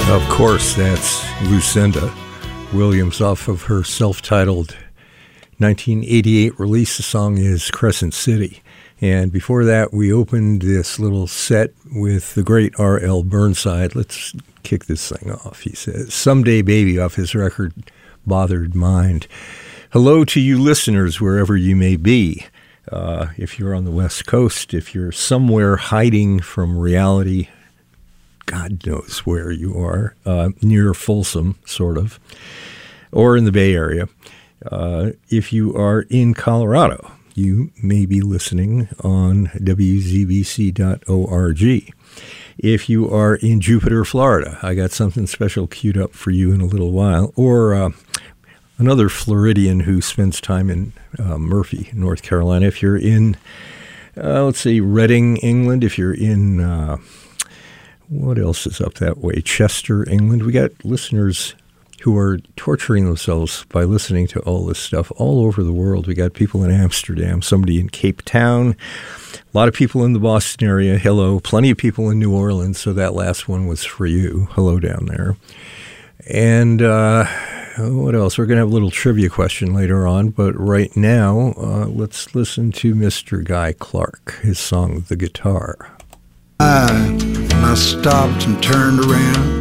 Of course, that's Lucinda Williams off of her self-titled 1988 release. The song is Crescent City. And before that, we opened this little set with the great R.L. Burnside. Let's kick this thing off. He says, Someday Baby, off his record, Bothered Mind. Hello to you listeners, wherever you may be. If you're on the West Coast, if you're somewhere hiding from reality, God knows where you are, near Folsom, sort of, or in the Bay Area. If you are in Colorado, you may be listening on WZBC.org. If you are in Jupiter, Florida, I got something special queued up for you in a little while. Or another Floridian who spends time in Murphy, North Carolina. If you're in, let's say, Reading, England. If you're in... what else is up that way? Chester, England. We got listeners who are torturing themselves by listening to all this stuff all over the world. We got people in Amsterdam, somebody in Cape Town, a lot of people in the Boston area. Hello. Plenty of people in New Orleans, so that last one was for you. Hello down there. And what else? We're going to have a little trivia question later on, but right now, let's listen to Mr. Guy Clark, his song, The Guitar. I stopped and turned around.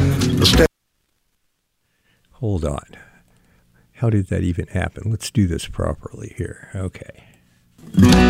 Hold on. How did that even happen? Let's do this properly here. Okay.